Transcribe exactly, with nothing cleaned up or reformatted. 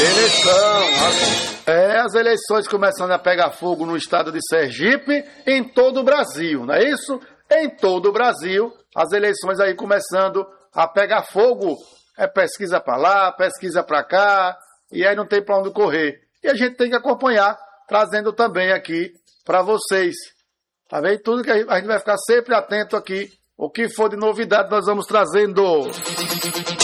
Eleição. É, as eleições começando a pegar fogo no estado de Sergipe, em todo o Brasil, não é isso? Em todo o Brasil, as eleições aí começando a pegar fogo. É pesquisa pra lá, pesquisa pra cá, e aí não tem pra onde correr. E a gente tem que acompanhar, trazendo também aqui pra vocês. Tá vendo? Tudo que a gente vai ficar sempre atento aqui. O que for de novidade nós vamos trazendo.